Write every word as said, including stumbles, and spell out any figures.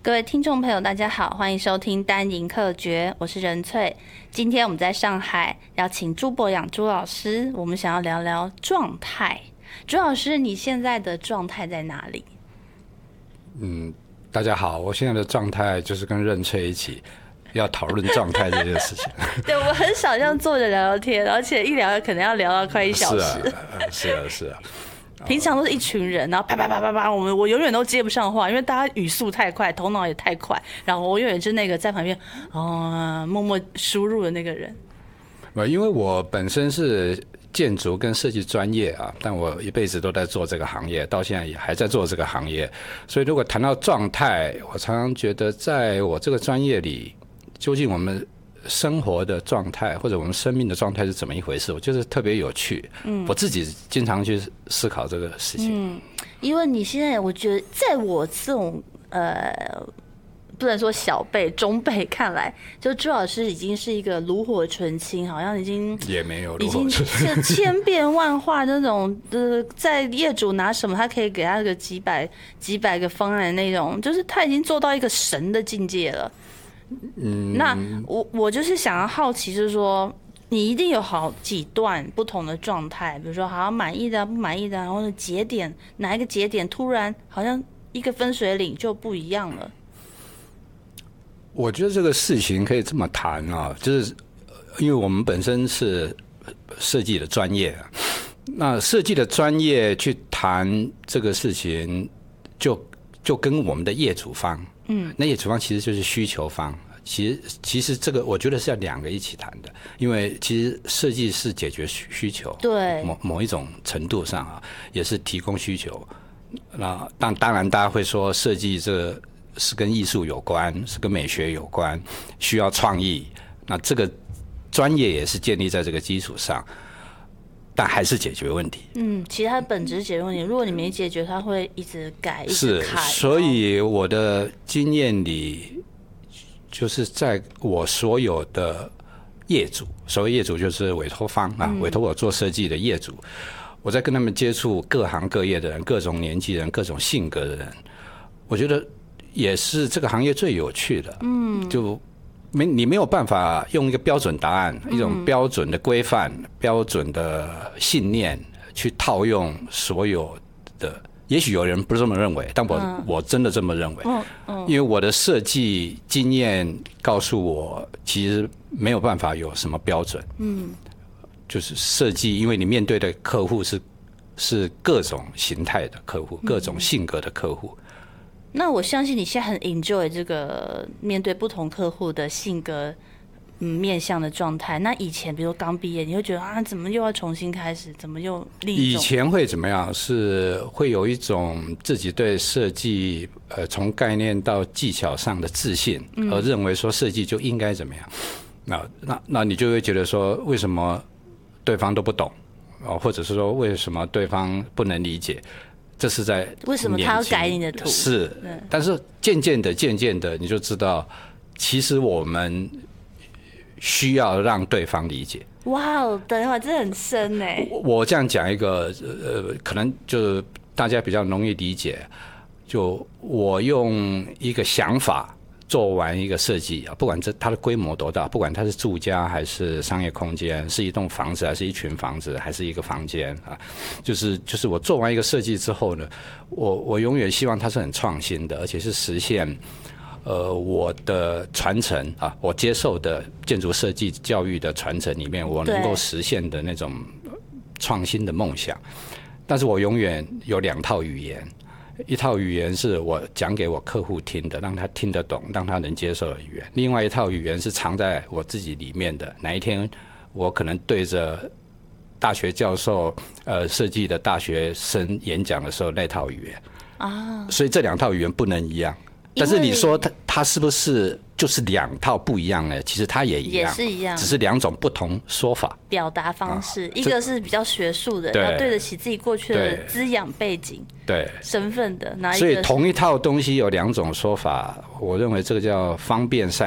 各位听众朋友，大家好，欢迎收听单赢客诀，我是任翠。今天我们在上海邀请朱博洋朱老师，我们想要聊聊状态。朱老师，你现在的状态在哪里？ 嗯，大家好，我现在的状态就是跟任翠一起要讨论状态这件事情。 对，我很少这样坐着聊聊天，而且一聊可能要聊到快一小时。 是啊，是啊，是啊。 平常都是一群人，然后啪啪啪啪啪，我们我永远都接不上话，因为大家语速太快，头脑也太快，然后我永远是那个在旁边哦默默输入的那个人。 因为我本身是建筑跟设计专业啊，但我一辈子都在做这个行业，到现在也还在做这个行业，所以如果谈到状态，我常常觉得在我这个专业里，究竟我们生活的状态或者我们生命的状态是怎么一回事，我觉得特别有趣。嗯，我自己经常去思考这个事情。 嗯，因为你现在我觉得在我这种呃不能说小辈中辈看来，就朱老师已经是一个炉火纯青，好像已经也没有已经是千变万化那种呃，在业主拿什么他可以给他个几百几百个方案的那种，就是他已经做到一个神的境界了。嗯，那我我就是想要好奇，就是说你一定有好几段不同的状态，比如说好像满意的、不满意的，然后节点哪一个节点突然好像一个分水岭就不一样了。 我觉得这个事情可以这么谈啊，就是因为我们本身是设计的专业，那设计的专业去谈这个事情，就就跟我们的业主方。嗯，那业主方其实就是需求方，其实其实这个我觉得是要两个一起谈的，因为其实设计是解决需求， 对， 某某一种程度上啊，也是提供需求。那当当然大家会说设计这个是跟艺术有关，是跟美学有关，需要创意。那这个专业也是建立在这个基础上。但还是解决问题。 嗯，其实它的本质是解决问题。如果你没解决，它会一直改，一直改。 是，所以我的经验里，就是在我所有的业主，所谓业主就是委托方啊，嗯、委托我做设计的业主，我在跟他们接触各行各业的人、各种年纪人、各种性格的人，我觉得也是这个行业最有趣的。嗯，就。没，你没有办法用一个标准答案、一种标准的规范、嗯、标准的信念去套用所有的。也许有人不是这么认为，但我、嗯、我真的这么认为。嗯嗯、因为我的设计经验告诉我，其实没有办法有什么标准。嗯，就是设计，因为你面对的客户是是各种形态的客户、各种性格的客户。 那我相信你现在很 enjoy 这个面对不同客户的性格、嗯、面向的状态。那以前比如说刚毕业，你会觉得啊，怎么又要重新开始？怎么又另一种？ 以前会怎么样？是会有一种自己对设计呃从概念到技巧上的自信，而认为说设计就应该怎么样。那那那你就会觉得说，为什么对方都不懂，或者是说为什么对方不能理解？这是在为什么他要改你的图？ 是，但是渐渐的、渐渐的，你就知道，其实我们需要让对方理解。 哇哦，等一会儿，这很深哎。 我这样讲一个，呃，可能就是大家比较容易理解。就我用一个想法做完一个设计啊，不管这它的规模多大，不管它是住家还是商业空间，是一栋房子还是一群房子，还是一个房间啊，就是就是我做完一个设计之后呢，我我永远希望它是很创新的，而且是实现呃我的传承啊，我接受的建筑设计教育的传承里面，我能够实现的那种创新的梦想。但是我永远有两套语言。一套语言是我讲给我客户听的，让他听得懂，让他能接受的语言。另外一套语言是藏在我自己里面的。哪一天我可能对着大学教授、呃设计的大学生演讲的时候，那套语言啊，所以这两套语言不能一样。但是你说它它是不是就是两套不一样呢？其实它也一样， 也是一样， 只是两种不同说法、 表达方式。啊、一个是比较学术的，要对得起自己过去的滋养背景、 对身份的。哪一个？ 所以同一套东西有两种说法，我认为这个叫方便善